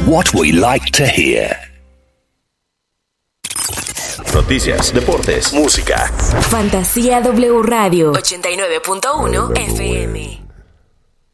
what we like to hear. Noticias, deportes, música. Fantasía W Radio 89.1 FM.